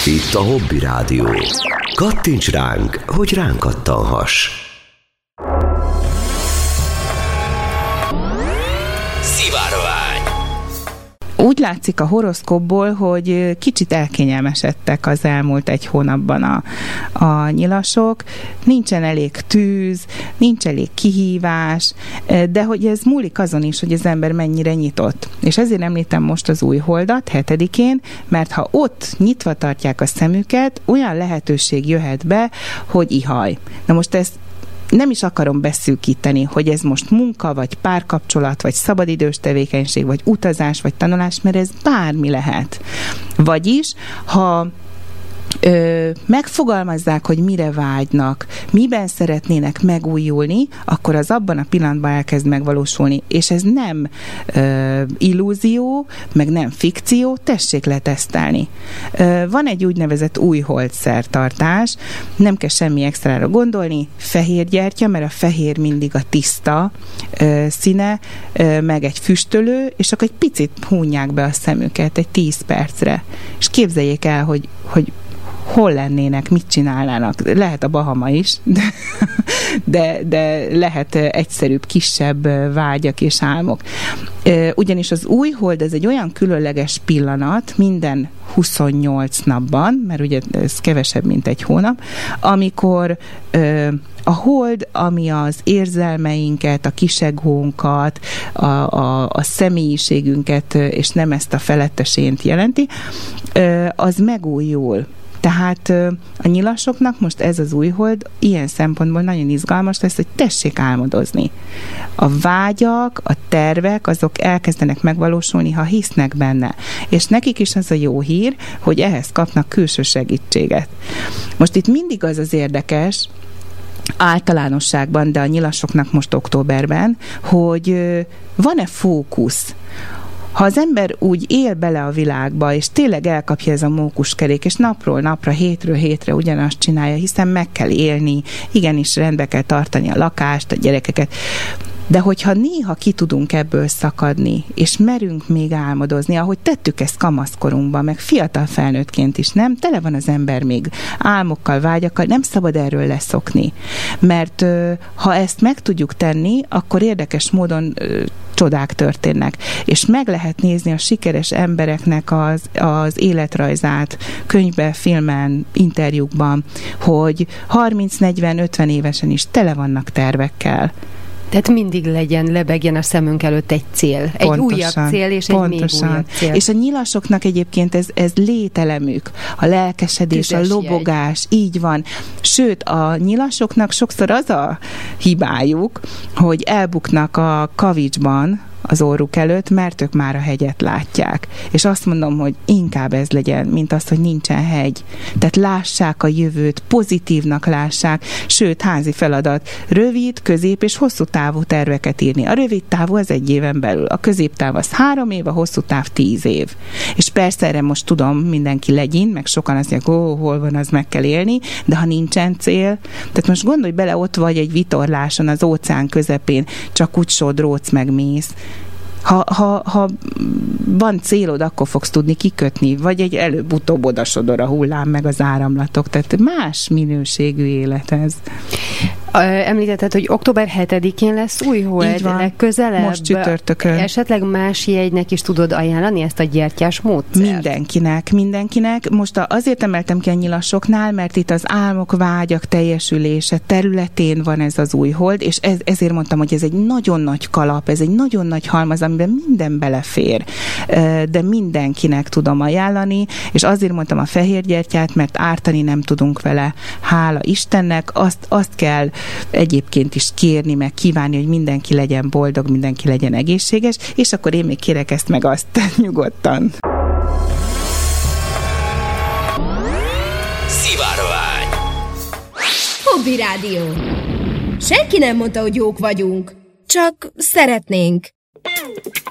Itt a Hobby Rádió. Kattints ránk, hogy ránk kattanhass. Szivárvány. Úgy látszik a horoszkópból, hogy kicsit elkényelmesedtek az elmúlt egy hónapban a nyilasok. Nincsen elég tűz, nincs elég kihívás, de hogy ez múlik azon is, hogy az ember mennyire nyitott. És ezért említem most az Újholdat, 7-én, mert ha ott nyitva tartják a szemüket, olyan lehetőség jöhet be, hogy ihaj. Na most ezt nem is akarom beszűkíteni, hogy ez most munka, vagy párkapcsolat, vagy szabadidős tevékenység, vagy utazás, vagy tanulás, mert ez bármi lehet. Vagyis, ha megfogalmazzák, hogy mire vágynak, miben szeretnének megújulni, akkor az abban a pillanatban elkezd megvalósulni. És ez nem illúzió, meg nem fikció, tessék letesztelni. Van egy úgynevezett Újhold szertartás, nem kell semmi extrára gondolni, fehér gyertya, mert a fehér mindig a tiszta színe, meg egy füstölő, és akkor egy picit húnyják be a szemüket, egy 10 percre. És képzeljék el, hogy hol lennének, mit csinálnának. Lehet a Bahama is, de lehet egyszerűbb, kisebb vágyak és álmok. Ugyanis az Újhold ez egy olyan különleges pillanat minden 28 napban, mert ugye ez kevesebb, mint egy hónap, amikor a hold, ami az érzelmeinket, a kisegónkat, a személyiségünket, és nem ezt a felettesént jelenti, az megújul. Tehát a nyilasoknak most ez az Újhold ilyen szempontból nagyon izgalmas lesz, hogy tessék álmodozni. A vágyak, a tervek, azok elkezdenek megvalósulni, ha hisznek benne. És nekik is az a jó hír, hogy ehhez kapnak külső segítséget. Most itt mindig az érdekes, általánosságban, de a nyilasoknak most októberben, hogy van-e fókusz. Ha az ember úgy él bele a világba, és tényleg elkapja ez a mókuskerék, és napról napra, hétről hétre ugyanazt csinálja, hiszen meg kell élni, igenis rendbe kell tartani a lakást, a gyerekeket, de hogyha néha ki tudunk ebből szakadni, és merünk még álmodozni, ahogy tettük ezt kamaszkorunkban, meg fiatal felnőttként is, nem? Tele van az ember még álmokkal, vágyakkal, nem szabad erről leszokni. Mert ha ezt meg tudjuk tenni, akkor érdekes módon csodák történnek. És meg lehet nézni a sikeres embereknek az életrajzát könyvben, filmen, interjúkban, hogy 30-40-50 évesen is tele vannak tervekkel. Tehát mindig lebegjen a szemünk előtt egy cél. Egy újabb cél, és egy még újabb cél. És a nyilasoknak egyébként ez lételemük. A lelkesedés, a lobogás, így van. Sőt, a nyilasoknak sokszor az a hibájuk, hogy elbuknak a kavicsban, az orruk előtt, mert ők már a hegyet látják. És azt mondom, hogy inkább ez legyen, mint az, hogy nincsen hegy. Tehát lássák a jövőt, pozitívnak lássák, sőt, házi feladat, rövid, közép és hosszú távú terveket írni. A rövid távú az 1 éven belül, a középtáv az 3 év, a hosszú táv 10 év. És persze erre most tudom, mindenki legyen, meg sokan azt mondják, hol van, az meg kell élni, de ha nincsen cél, tehát most gondolj bele, ott vagy egy vitorláson az óceán közepén, csak úgy sodródsz, meg mész. Ha van célod, akkor fogsz tudni kikötni, vagy egy előbb-utóbb odasodor a hullám, meg az áramlatok. Tehát más minőségű élet ez. Említetted, hogy október 7-én lesz Újhold legközelebb. Most csütörtökön. Esetleg más jegynek is tudod ajánlani ezt a gyertyás módszert? Mindenkinek. Most azért emeltem ki a nyilasoknál, mert itt az álmok, vágyak teljesülése területén van ez az Újhold, és ezért mondtam, hogy ez egy nagyon nagy kalap, ez egy nagyon nagy halmaz, amiben minden belefér. De mindenkinek tudom ajánlani, és azért mondtam a fehér gyertyát, mert ártani nem tudunk vele. Hála Istennek, azt kell egyébként is kérni, meg kívánni, hogy mindenki legyen boldog, mindenki legyen egészséges, és akkor én még kérek ezt meg azt nyugodtan. Szivárvány. Hobby Rádió. Senki nem mondta, hogy jók vagyunk, csak szeretnénk.